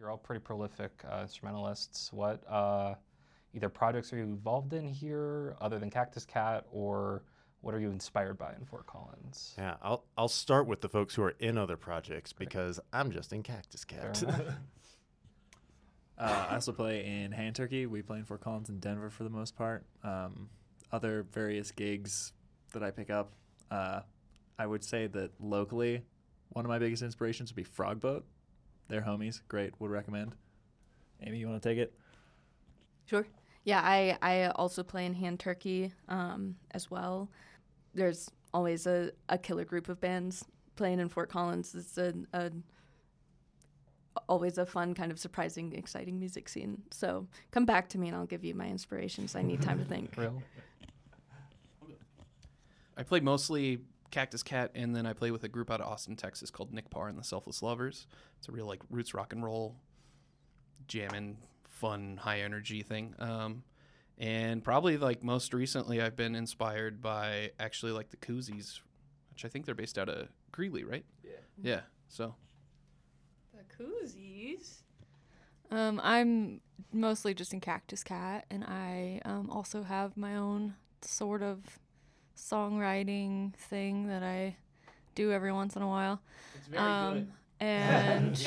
You're all pretty prolific instrumentalists. What either projects are you involved in here other than Cactus Cat, or what are you inspired by in Fort Collins? Yeah, I'll start with the folks who are in other projects because I'm just in Cactus Cat. I also play in Hand Turkey. We play in Fort Collins and Denver for the most part. Other various gigs that I pick up. I would say that locally, one of my biggest inspirations would be Frogboat. They're homies. Great. Would recommend. Amy, you want to take it? Sure. Yeah, I also play in Hand Turkey as well. There's always a killer group of bands playing in Fort Collins. It's always a fun, kind of surprising, exciting music scene. So come back to me and I'll give you my inspirations. I need time to think. Real? I play mostly Cactus Cat, and then I play with a group out of Austin, Texas called Nick Parr and the Selfless Lovers. It's a real like roots rock and roll, jamming, fun, high energy thing. And probably like most recently, I've been inspired by actually like the Koozies, which I think they're based out of Greeley, right? Yeah. Yeah. So The Koozies. I'm mostly just in Cactus Cat, and I also have my own sort of songwriting thing that I do every once in a while. it's very good. And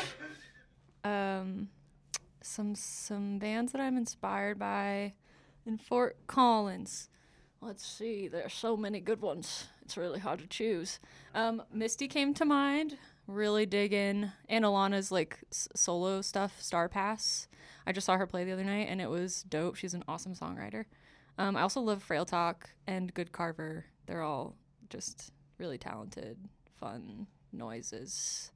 some bands that I'm inspired by in Fort Collins. Let's see, there's so many good ones. It's really hard to choose. Misty came to mind. Really dig in Alana's like solo stuff, Star Pass. I just saw her play the other night and it was dope. She's an awesome songwriter. I also love Frail Talk and Good Carver. They're all just really talented, fun noises.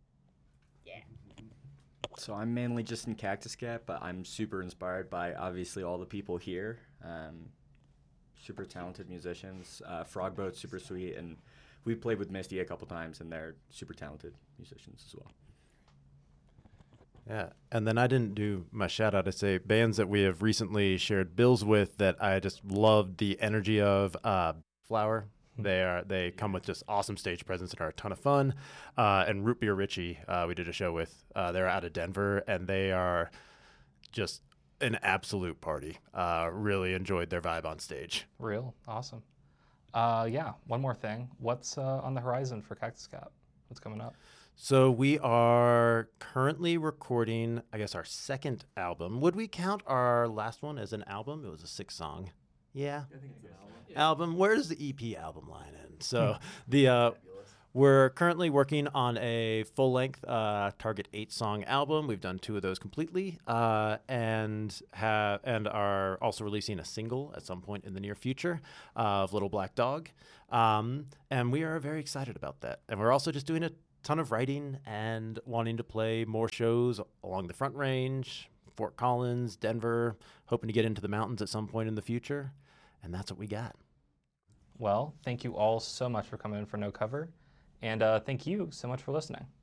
So I'm mainly just in Cactus Cat, but I'm super inspired by obviously all the people here. Super talented musicians. Frogboat's super sweet, and we've played with Misty a couple times, and they're super talented musicians as well. Yeah, and then I didn't do my shout out to say bands that we have recently shared bills with that I just loved the energy of. Flower, they come with just awesome stage presence and are a ton of fun. And Root Beer Richie, we did a show with. They're out of Denver, and they are just an absolute party. Really enjoyed their vibe on stage. Real? Awesome. Yeah, one more thing. What's on the horizon for Cactus Cat? What's coming up? So we are currently recording, I guess, our second album. Would we count our last one as an album? It was a 6-song. Yeah. I think it's an album. Album. Where does the EP album line in? So we're currently working on a full-length Target 8-song album. We've done 2 of those completely, and are also releasing a single at some point in the near future of Little Black Dog, and we are very excited about that. And we're also just doing a ton of writing and wanting to play more shows along the Front Range, Fort Collins, Denver, hoping to get into the mountains at some point in the future. And that's what we got. Well, thank you all so much for coming in for No Cover, and thank you so much for listening.